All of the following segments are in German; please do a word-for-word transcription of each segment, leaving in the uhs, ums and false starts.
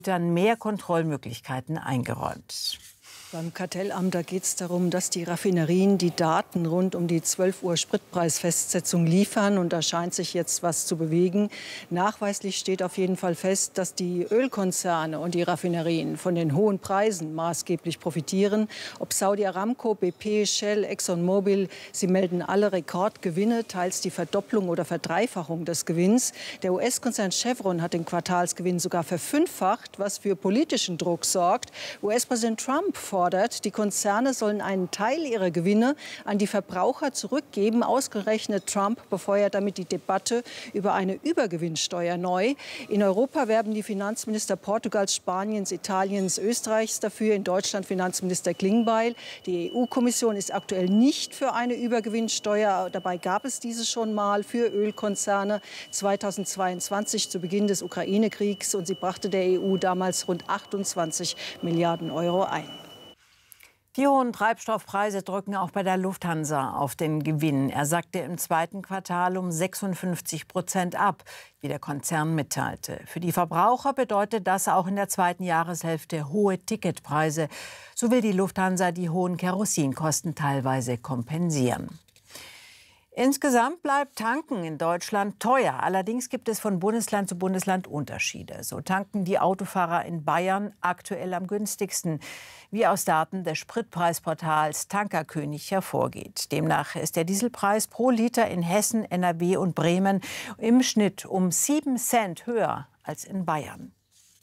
dann mehr Kontrollmöglichkeiten eingeräumt. Beim Kartellamt geht es darum, dass die Raffinerien die Daten rund um die zwölf Uhr Spritpreisfestsetzung liefern. Und da scheint sich jetzt was zu bewegen. Nachweislich steht auf jeden Fall fest, dass die Ölkonzerne und die Raffinerien von den hohen Preisen maßgeblich profitieren. Ob Saudi Aramco, B P, Shell, ExxonMobil, sie melden alle Rekordgewinne, teils die Verdopplung oder Verdreifachung des Gewinns. Der U S-Konzern Chevron hat den Quartalsgewinn sogar verfünffacht, was für politischen Druck sorgt. U S-Präsident Trump fordert, die Konzerne sollen einen Teil ihrer Gewinne an die Verbraucher zurückgeben. Ausgerechnet Trump befeuert damit die Debatte über eine Übergewinnsteuer neu. In Europa werben die Finanzminister Portugals, Spaniens, Italiens, Österreichs dafür. In Deutschland Finanzminister Klingbeil. Die E U-Kommission ist aktuell nicht für eine Übergewinnsteuer. Dabei gab es diese schon mal für Ölkonzerne zweitausendzweiundzwanzig zu Beginn des Ukraine-Kriegs. Und sie brachte der E U damals rund achtundzwanzig Milliarden Euro ein. Die hohen Treibstoffpreise drücken auch bei der Lufthansa auf den Gewinn. Er sackte im zweiten Quartal um sechsundfünfzig Prozent ab, wie der Konzern mitteilte. Für die Verbraucher bedeutet das auch in der zweiten Jahreshälfte hohe Ticketpreise. So will die Lufthansa die hohen Kerosinkosten teilweise kompensieren. Insgesamt bleibt Tanken in Deutschland teuer. Allerdings gibt es von Bundesland zu Bundesland Unterschiede. So tanken die Autofahrer in Bayern aktuell am günstigsten, wie aus Daten des Spritpreisportals Tankerkönig hervorgeht. Demnach ist der Dieselpreis pro Liter in Hessen, N R W und Bremen im Schnitt um sieben Cent höher als in Bayern.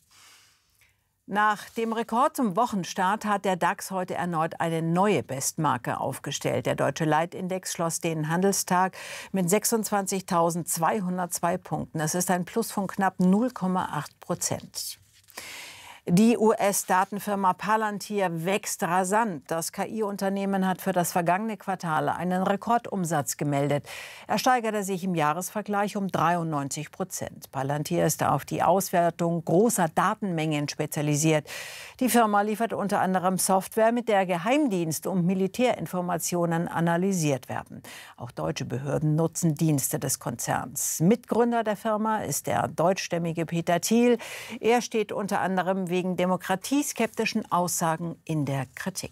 Nach dem Rekord zum Wochenstart hat der DAX heute erneut eine neue Bestmarke aufgestellt. Der deutsche Leitindex schloss den Handelstag mit sechsundzwanzigtausendzweihundertzwei Punkten. Das ist ein Plus von knapp null Komma acht Prozent. Die U S-Datenfirma Palantir wächst rasant. Das K I-Unternehmen hat für das vergangene Quartal einen Rekordumsatz gemeldet. Er steigerte sich im Jahresvergleich um dreiundneunzig Prozent. Palantir ist auf die Auswertung großer Datenmengen spezialisiert. Die Firma liefert unter anderem Software, mit der Geheimdienst- und Militärinformationen analysiert werden. Auch deutsche Behörden nutzen Dienste des Konzerns. Mitgründer der Firma ist der deutschstämmige Peter Thiel. Er steht unter anderem wegen wegen demokratieskeptischen Aussagen in der Kritik.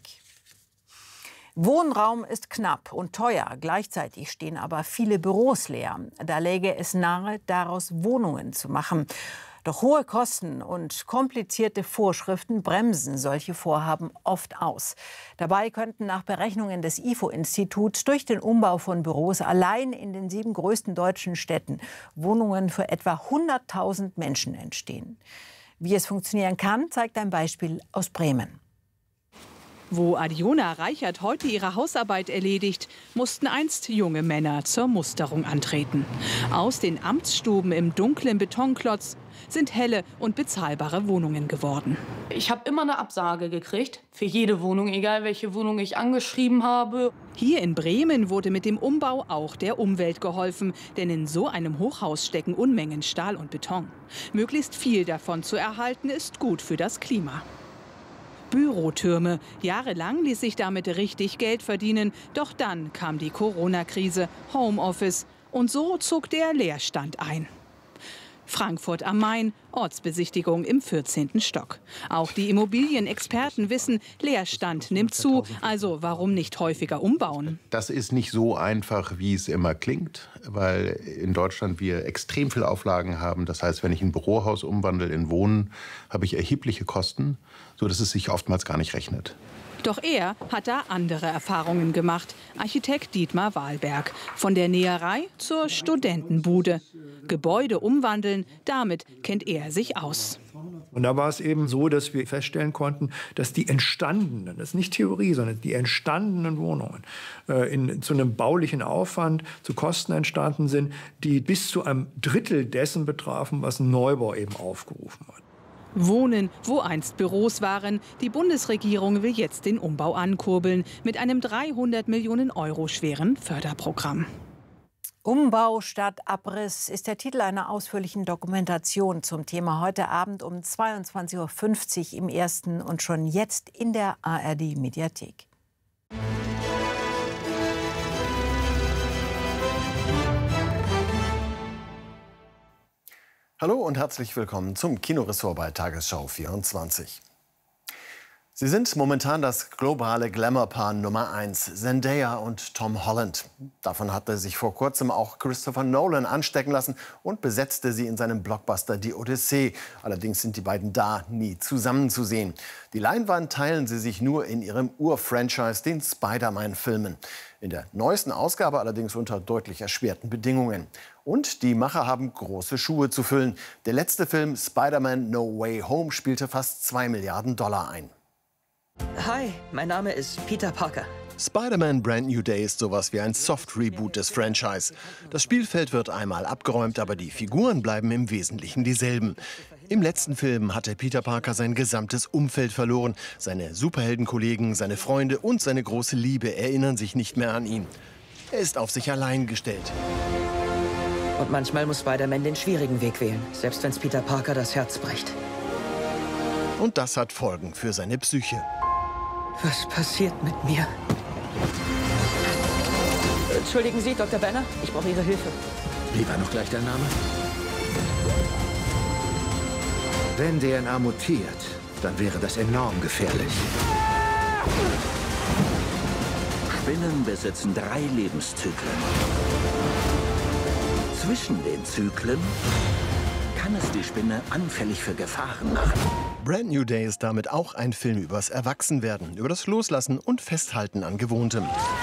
Wohnraum ist knapp und teuer. Gleichzeitig stehen aber viele Büros leer. Da läge es nahe, daraus Wohnungen zu machen. Doch hohe Kosten und komplizierte Vorschriften bremsen solche Vorhaben oft aus. Dabei könnten nach Berechnungen des I F O-Instituts durch den Umbau von Büros allein in den sieben größten deutschen Städten Wohnungen für etwa hunderttausend Menschen entstehen. Wie es funktionieren kann, zeigt ein Beispiel aus Bremen. Wo Adiona Reichert heute ihre Hausarbeit erledigt, mussten einst junge Männer zur Musterung antreten. Aus den Amtsstuben im dunklen Betonklotz sind helle und bezahlbare Wohnungen geworden. Ich habe immer eine Absage gekriegt für jede Wohnung, egal welche Wohnung ich angeschrieben habe. Hier in Bremen wurde mit dem Umbau auch der Umwelt geholfen. Denn in so einem Hochhaus stecken Unmengen Stahl und Beton. Möglichst viel davon zu erhalten, ist gut für das Klima. Bürotürme. Jahrelang ließ sich damit richtig Geld verdienen. Doch dann kam die Corona-Krise, Homeoffice. Und so zog der Leerstand ein. Frankfurt am Main, Ortsbesichtigung im vierzehnten Stock. Auch die Immobilienexperten wissen, Leerstand nimmt zu, also warum nicht häufiger umbauen? Das ist nicht so einfach, wie es immer klingt, weil in Deutschland wir extrem viele Auflagen haben. Das heißt, wenn ich ein Bürohaus umwandle in Wohnen, habe ich erhebliche Kosten, sodass es sich oftmals gar nicht rechnet. Doch er hat da andere Erfahrungen gemacht. Architekt Dietmar Wahlberg. Von der Näherei zur Studentenbude. Gebäude umwandeln, damit kennt er sich aus. Und da war es eben so, dass wir feststellen konnten, dass die entstandenen, das ist nicht Theorie, sondern die entstandenen Wohnungen äh, in, zu einem baulichen Aufwand, zu Kosten entstanden sind, die bis zu einem Drittel dessen betrafen, was ein Neubau eben aufgerufen hat. Wohnen, wo einst Büros waren. Die Bundesregierung will jetzt den Umbau ankurbeln mit einem dreihundert Millionen Euro schweren Förderprogramm. Umbau statt Abriss ist der Titel einer ausführlichen Dokumentation zum Thema heute Abend um zweiundzwanzig Uhr fünfzig im Ersten und schon jetzt in der A R D-Mediathek. Hallo und herzlich willkommen zum Kinoressort bei Tagesschau vierundzwanzig. Sie sind momentan das globale Glamour-Paar Nummer eins, Zendaya und Tom Holland. Davon hatte sich vor kurzem auch Christopher Nolan anstecken lassen und besetzte sie in seinem Blockbuster Die Odyssee. Allerdings sind die beiden da nie zusammenzusehen. Die Leinwand teilen sie sich nur in ihrem Ur-Franchise, den Spider-Man-Filmen. In der neuesten Ausgabe allerdings unter deutlich erschwerten Bedingungen. Und die Macher haben große Schuhe zu füllen. Der letzte Film Spider-Man No Way Home spielte fast zwei Milliarden Dollar ein. Hi, mein Name ist Peter Parker. Spider-Man Brand New Day ist sowas wie ein Soft-Reboot des Franchise. Das Spielfeld wird einmal abgeräumt, aber die Figuren bleiben im Wesentlichen dieselben. Im letzten Film hatte Peter Parker sein gesamtes Umfeld verloren. Seine Superheldenkollegen, seine Freunde und seine große Liebe erinnern sich nicht mehr an ihn. Er ist auf sich allein gestellt. Und manchmal muss Spider-Man den schwierigen Weg wählen, selbst wenn es Peter Parker das Herz bricht. Und das hat Folgen für seine Psyche. Was passiert mit mir? Entschuldigen Sie, Doktor Banner, ich brauche Ihre Hilfe. Wie war noch gleich dein Name? Wenn D N A mutiert, dann wäre das enorm gefährlich. Spinnen besitzen drei Lebenszyklen. Zwischen den Zyklen kann es die Spinne anfällig für Gefahren machen. Brand New Day ist damit auch ein Film übers Erwachsenwerden, über das Loslassen und Festhalten an Gewohntem.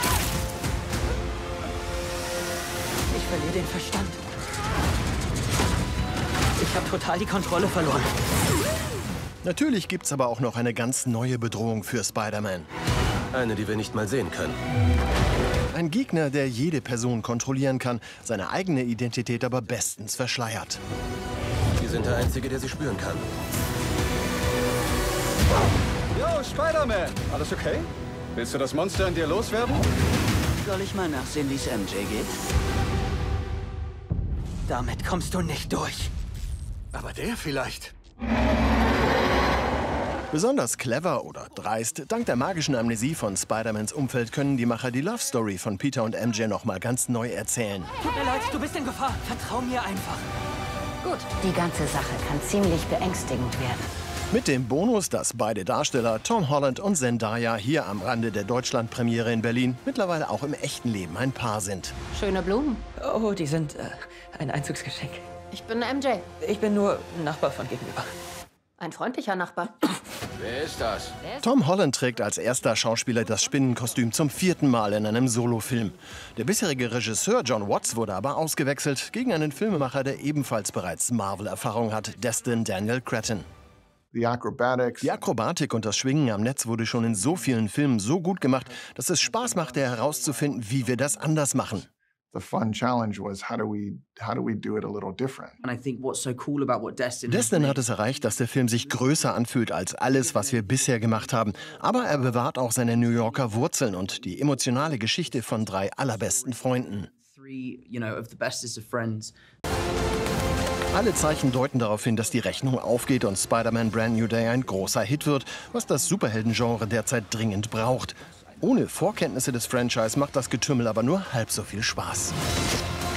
Ich verliere den Verstand. Ich habe total die Kontrolle verloren. Natürlich gibt's aber auch noch eine ganz neue Bedrohung für Spider-Man. Eine, die wir nicht mal sehen können. Ein Gegner, der jede Person kontrollieren kann, seine eigene Identität aber bestens verschleiert. Sie sind der Einzige, der sie spüren kann. Yo, Spider-Man! Alles okay? Willst du das Monster in dir loswerden? Soll ich mal nachsehen, wie es M J geht? Damit kommst du nicht durch. Aber der vielleicht. Besonders clever oder dreist, dank der magischen Amnesie von Spider-Mans Umfeld können die Macher die Love Story von Peter und M J noch mal ganz neu erzählen. Tut mir leid, du bist in Gefahr. Vertrau mir einfach. Gut, die ganze Sache kann ziemlich beängstigend werden. Mit dem Bonus, dass beide Darsteller, Tom Holland und Zendaya, hier am Rande der Deutschlandpremiere in Berlin mittlerweile auch im echten Leben ein Paar sind. Schöne Blumen. Oh, die sind äh, ein Einzugsgeschenk. Ich bin M J. Ich bin nur Nachbar von gegenüber. Ein freundlicher Nachbar. Wer ist das? Tom Holland trägt als erster Schauspieler das Spinnenkostüm zum vierten Mal in einem Solofilm. Der bisherige Regisseur John Watts wurde aber ausgewechselt gegen einen Filmemacher, der ebenfalls bereits Marvel-Erfahrung hat, Destin Daniel Cretton. Die Akrobatik und das Schwingen am Netz wurde schon in so vielen Filmen so gut gemacht, dass es Spaß machte, herauszufinden, wie wir das anders machen. The fun challenge was how do we how do we do it a little different. And I think what's so cool about what Destin Destin hat es erreicht, dass der Film sich größer anfühlt als alles, was wir bisher gemacht haben. Aber er bewahrt auch seine New Yorker Wurzeln und die emotionale Geschichte von drei allerbesten Freunden. Three, you know, of the bestest of friends. Alle Zeichen deuten darauf hin, dass die Rechnung aufgeht und Spider-Man Brand New Day ein großer Hit wird, was das Superheldengenre derzeit dringend braucht. Ohne Vorkenntnisse des Franchise macht das Getümmel aber nur halb so viel Spaß.